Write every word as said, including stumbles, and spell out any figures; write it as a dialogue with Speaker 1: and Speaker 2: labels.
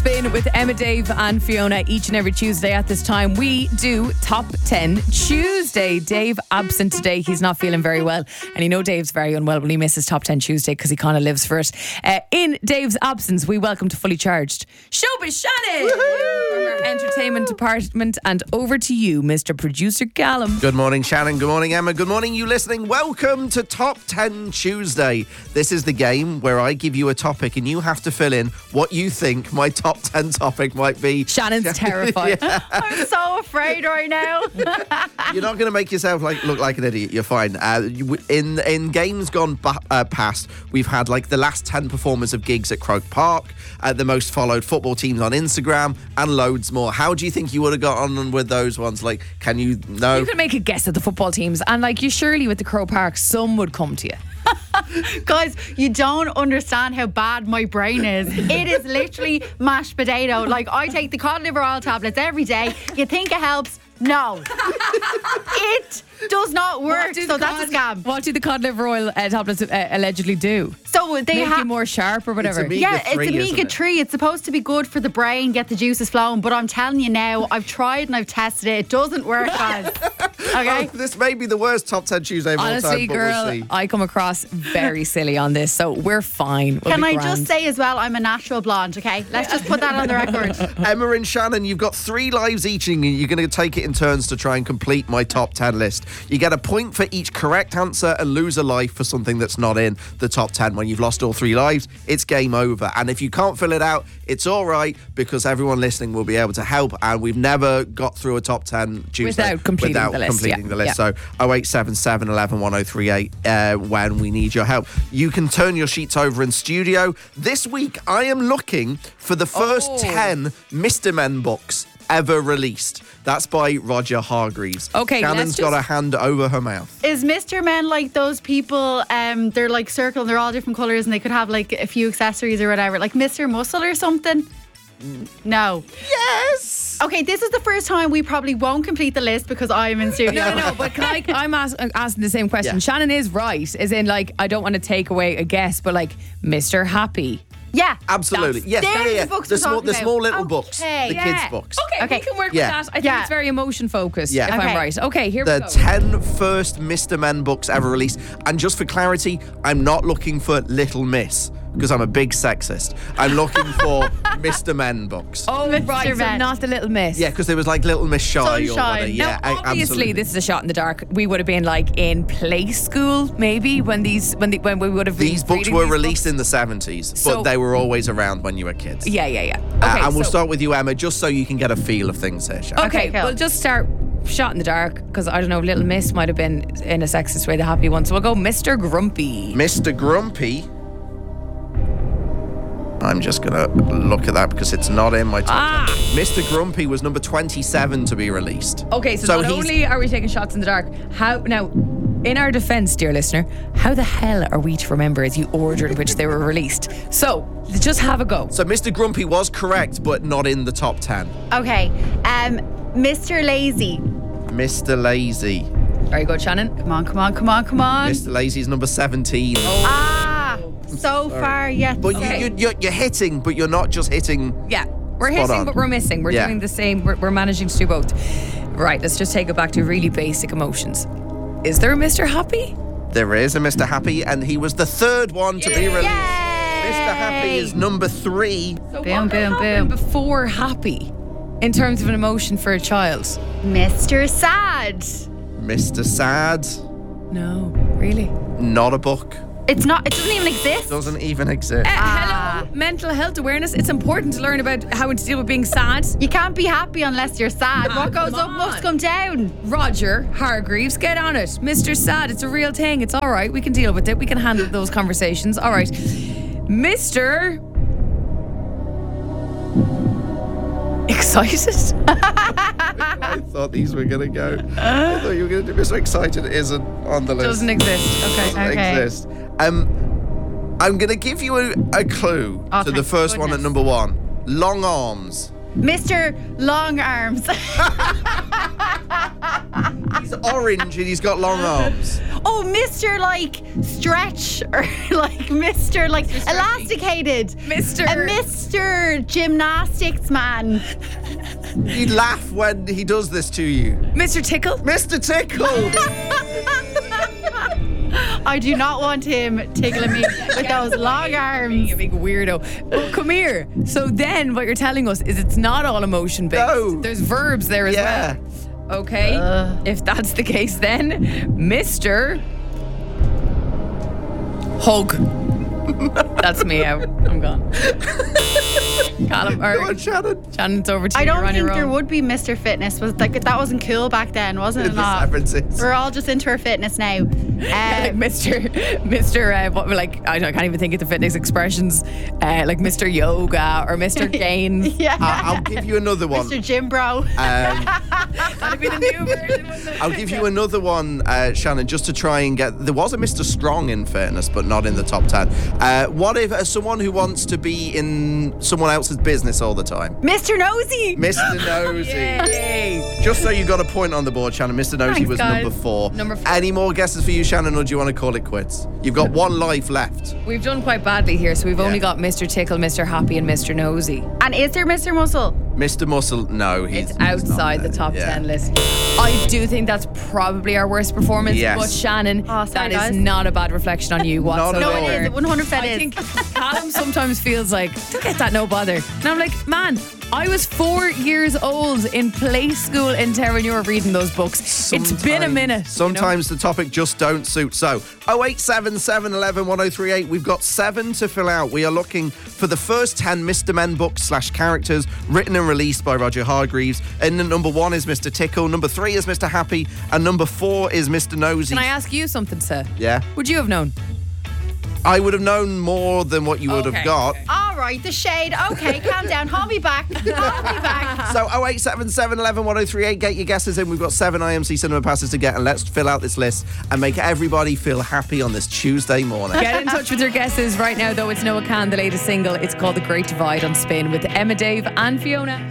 Speaker 1: Spin with Emma, Dave and Fiona each and every Tuesday at this time. We do Top ten Tuesday. Dave absent today. He's not feeling very well. And you know Dave's very unwell when he misses Top ten Tuesday because he kind of lives for it. Uh, in Dave's absence, we welcome to Fully Charged Showbiz Shannon from our entertainment department. And over to you, Mister Producer Callum.
Speaker 2: Good morning, Shannon. Good morning, Emma. Good morning, you listening. Welcome to Top ten Tuesday. This is the game where I give you a topic and you have to fill in what you think my top ten topic might be.
Speaker 1: Shannon's terrified.
Speaker 3: Yeah. I'm so afraid right now.
Speaker 2: You're not going to make yourself like look like an idiot. You're fine. Uh, in in games gone ba- uh, past, we've had like the last ten performers of gigs at Croke Park, uh, the most followed football teams on Instagram, and loads more. How do you think you would have got on with those ones? Like, can you know?
Speaker 1: You could make a guess at the football teams, and like you surely with the Croke Park, some would come to you.
Speaker 3: Guys, you don't understand how bad my brain is. It is literally mashed potato. Like, I take the cod liver oil tablets every day. You think it helps? No. It does not work.
Speaker 1: Do
Speaker 3: So
Speaker 1: cod,
Speaker 3: that's a scam.
Speaker 1: What do the cod liver oil uh, tablets uh, allegedly do?
Speaker 3: So they
Speaker 1: Make
Speaker 3: have
Speaker 1: you more sharp or whatever.
Speaker 2: It's
Speaker 3: Yeah, it's
Speaker 2: omega
Speaker 3: omega three. It's supposed to be good for the brain, get the juices flowing. But I'm telling you now, I've tried and I've tested it. It doesn't work, guys. Okay.
Speaker 2: Oh, this may be the worst Top ten Tuesday of all
Speaker 1: Honestly,
Speaker 2: time, but
Speaker 1: girl,
Speaker 2: we'll see.
Speaker 1: I come across very silly on this, so we're fine. We'll
Speaker 3: Can
Speaker 1: be
Speaker 3: I
Speaker 1: grand.
Speaker 3: just say as well, I'm a natural blonde, okay? Let's just put that on the record.
Speaker 2: Emma and Shannon, you've got three lives each and you're going to take it in turns to try and complete my top ten list. You get a point for each correct answer and lose a life for something that's not in the top ten. When you've lost all three lives, it's game over. And if you can't fill it out, it's all right because everyone listening will be able to help. And we've never got through a top ten Tuesday
Speaker 1: Without completing
Speaker 2: without
Speaker 1: the list,
Speaker 2: completing
Speaker 1: yeah.
Speaker 2: the list.
Speaker 1: Yeah.
Speaker 2: So oh eight seven seven, one one, one oh three eight uh, when we need your help. You can turn your sheets over in studio. This week, I am looking for the first
Speaker 1: Oh.
Speaker 2: ten Mister Men books ever released. That's by Roger Hargreaves.
Speaker 1: Okay,
Speaker 2: Shannon's
Speaker 1: let's
Speaker 2: got
Speaker 1: just-
Speaker 2: a hand over her mouth.
Speaker 3: Is Mister Men like those people, um, they're like circle, they're all different colours and they could have like a few accessories or whatever, like Mister Muscle or something? No.
Speaker 2: Yes!
Speaker 3: Okay, this is the first time we probably won't complete the list because I am in studio.
Speaker 1: No, no, no, but can I, I'm ask, asking the same question.
Speaker 2: Yeah.
Speaker 1: Shannon is right, as in, like, I don't want to take away a guess, but like, Mister Happy.
Speaker 3: Yeah.
Speaker 2: Absolutely.
Speaker 1: That's-
Speaker 2: Yes, yeah,
Speaker 3: there's
Speaker 2: yeah, yeah.
Speaker 3: the books
Speaker 2: The
Speaker 3: we're
Speaker 2: small,
Speaker 3: talking
Speaker 2: the
Speaker 3: about.
Speaker 2: small little
Speaker 3: Okay.
Speaker 2: books. The
Speaker 3: Yeah.
Speaker 2: kids' books.
Speaker 1: Okay,
Speaker 3: Okay.
Speaker 1: we can work
Speaker 2: Yeah.
Speaker 1: with that. I think
Speaker 3: Yeah.
Speaker 1: it's very emotion focused,
Speaker 2: Yeah.
Speaker 1: if I'm
Speaker 3: Okay.
Speaker 1: right. Okay, here
Speaker 2: The
Speaker 1: we go.
Speaker 2: ten first Mister Men books ever released. And just for clarity, I'm not looking for Little Miss because I'm a big sexist. I'm looking for Mister Men books.
Speaker 1: Oh,
Speaker 3: Mister
Speaker 1: right, so
Speaker 3: Men.
Speaker 1: not the Little Miss.
Speaker 2: Yeah, because there was like Little Miss Shy or
Speaker 3: Sunshine.
Speaker 2: whatever. Yeah,
Speaker 1: Now,
Speaker 2: a-
Speaker 1: obviously,
Speaker 2: absolutely.
Speaker 1: this is a shot in the dark. We would have been like in play school, maybe when these when the, when we would have been
Speaker 2: These books
Speaker 1: reading
Speaker 2: were
Speaker 1: these
Speaker 2: released
Speaker 1: books.
Speaker 2: in the seventies, but
Speaker 1: So-
Speaker 2: they were always around when you were kids.
Speaker 1: Yeah, yeah, yeah.
Speaker 2: Uh,
Speaker 1: Okay,
Speaker 2: and we'll
Speaker 1: so-
Speaker 2: start with you, Emma, just so you can get a feel of things here, Shannon.
Speaker 1: Okay,
Speaker 3: Okay, cool.
Speaker 1: we'll just start shot in the dark because I don't know. Little Miss might have been in a sexist way the happy one, so we'll go Mister Grumpy.
Speaker 2: Mister Grumpy. I'm just going to look at that because it's not in my top
Speaker 1: Ah.
Speaker 2: ten. Mister Grumpy was number twenty-seven to be released.
Speaker 1: Okay, so,
Speaker 2: So
Speaker 1: not
Speaker 2: he's-
Speaker 1: only are we taking shots in the dark, how now? In our defence, dear listener, how the hell are we to remember the order in which they were released? So just have a go.
Speaker 2: So Mister Grumpy was correct, but not in the top ten.
Speaker 3: Okay. Um, Mister Lazy.
Speaker 2: Mister Lazy.
Speaker 1: Very good, Shannon.
Speaker 3: Come on, come on, come on, come on.
Speaker 2: Mister Lazy is number seventeen.
Speaker 3: Ah, so far yet.
Speaker 2: But
Speaker 1: Okay.
Speaker 2: you, you, you're, you're hitting, but you're not just hitting.
Speaker 1: Yeah, we're
Speaker 2: Spot
Speaker 1: hitting,
Speaker 2: on.
Speaker 1: but we're missing. We're
Speaker 2: Yeah.
Speaker 1: doing the same. We're, we're managing to do both. Right, let's just take it back to really basic emotions. Is there a Mister Happy?
Speaker 2: There is a Mister Happy, and he was the third one to be released. Mister Happy is number three.
Speaker 1: So
Speaker 3: Boom,
Speaker 1: what
Speaker 3: boom,
Speaker 1: happened
Speaker 3: boom.
Speaker 1: before Happy, in terms of an emotion for a child?
Speaker 3: Mister Sad.
Speaker 2: Mister Sad,
Speaker 1: No, really.
Speaker 2: not a book.
Speaker 3: It's not. It doesn't even exist.
Speaker 2: Doesn't even exist.
Speaker 1: Uh,
Speaker 3: Ah.
Speaker 1: hello, mental health awareness. It's important to learn about how to deal with being sad.
Speaker 3: You can't be happy unless you're sad.
Speaker 1: Ah,
Speaker 3: what goes
Speaker 1: come
Speaker 3: up must
Speaker 1: on.
Speaker 3: come down.
Speaker 1: Roger Hargreaves, get on it. Mister Sad, it's a real thing. It's all right. We can deal with it. We can handle those conversations. All right. Mister Excited?
Speaker 2: I thought these were going to go. I thought you were going to do Mister Excited isn't on the list.
Speaker 1: Doesn't exist. Okay.
Speaker 2: Doesn't
Speaker 3: Okay.
Speaker 2: exist. Um, I'm going to give you a, a clue
Speaker 3: Oh,
Speaker 2: to the
Speaker 3: thank
Speaker 2: first one at
Speaker 3: goodness.
Speaker 2: number one. Long arms.
Speaker 3: Mister Long Arms.
Speaker 2: He's orange and he's got long arms.
Speaker 3: Oh, Mister like stretch or like Mister like elasticated.
Speaker 1: Mister
Speaker 3: A Mister Gymnastics man.
Speaker 2: You laugh when he does this to you.
Speaker 1: Mister Tickle.
Speaker 2: Mister Tickle!
Speaker 3: I do not want him tickling me with those long arms.
Speaker 1: You big weirdo. Well, come here. So then what you're telling us is it's not all emotion based.
Speaker 2: No.
Speaker 1: There's verbs there as
Speaker 2: Yeah.
Speaker 1: well. Okay.
Speaker 3: Uh.
Speaker 1: If that's the case, then Mister Hug. That's me out. I'm gone. Callum, or,
Speaker 2: Go on, Shannon.
Speaker 1: Shannon, it's over to you.
Speaker 3: I don't
Speaker 1: You're on
Speaker 3: think
Speaker 1: your
Speaker 3: there
Speaker 1: own.
Speaker 3: would be Mister Fitness. Was like that wasn't cool back then, wasn't it?
Speaker 2: The
Speaker 3: Not?
Speaker 2: seventies.
Speaker 3: We're all just into our fitness now.
Speaker 1: like
Speaker 3: Um,
Speaker 1: Mister Mister Uh, what, like I, don't, I can't even think of the fitness expressions. Uh, like Mister Yoga or Mister Gains.
Speaker 3: yeah.
Speaker 2: I- I'll give you another one.
Speaker 3: Mister Jim Bro.
Speaker 2: Um,
Speaker 1: That'd be the new version. Wouldn't it?
Speaker 2: I'll give you another one, uh, Shannon, just to try and get. There was a Mister Strong in fairness, but not in the top ten. Uh, what if, as someone who wants to be in someone else's business all the time?
Speaker 3: Mister Nosy.
Speaker 2: Mister Nosy.
Speaker 1: Yay.
Speaker 2: Just so you got a point on the board, Shannon. Mister Nosy
Speaker 1: Thanks,
Speaker 2: was
Speaker 1: guys.
Speaker 2: number four.
Speaker 1: Number four.
Speaker 2: Any more guesses for you, Shannon, or do you want to call it quits? You've got one life left.
Speaker 1: We've done quite badly here, so we've
Speaker 2: Yeah.
Speaker 1: only got Mister Tickle, Mister Happy, and Mister Nosy.
Speaker 3: And is there Mister Muscle?
Speaker 2: Mister Muscle, no, he's
Speaker 1: It's
Speaker 2: he's
Speaker 1: outside
Speaker 2: not
Speaker 1: the
Speaker 2: there.
Speaker 1: top
Speaker 2: Yeah.
Speaker 1: ten list. I do think that's probably our worst performance,
Speaker 2: Yes.
Speaker 1: but Shannon,
Speaker 3: Oh, sorry,
Speaker 1: that is
Speaker 3: guys.
Speaker 1: not a bad reflection on you
Speaker 2: Not
Speaker 1: whatsoever.
Speaker 2: at
Speaker 3: No,
Speaker 2: all.
Speaker 3: it is. It one hundred percent
Speaker 1: I
Speaker 3: is.
Speaker 1: think Callum sometimes feels like, don't get that, no bother. And I'm like, man, I was four years old in play school in Terranure reading those books. It's been a
Speaker 2: Sometimes-
Speaker 1: minute. you know?
Speaker 2: Sometimes the topic just don't suit. So, oh eight seven seven, one one, one oh three eight. We've got seven to fill out. We are looking for the first ten Mister Men books slash characters written and released by Roger Hargreaves. And then number one is Mister Tickle. Number three is Mister Happy. And number four is Mister Nosy.
Speaker 1: Can I ask you something, sir?
Speaker 2: Yeah.
Speaker 1: Would you have known?
Speaker 2: I would have known more than what you would
Speaker 1: Okay,
Speaker 2: have got.
Speaker 1: okay.
Speaker 3: All right, the shade. Okay, calm down. Hold me back. Hold me back.
Speaker 2: So oh eight seven seven, one one, one oh three eight, get your guesses in. We've got seven I M C cinema passes to get, and let's fill out this list and make everybody feel happy on this Tuesday morning.
Speaker 1: Get in touch with your guesses right now, though. It's Noah Khan, the latest single. It's called The Great Divide on Spin with Emma, Dave, and Fiona.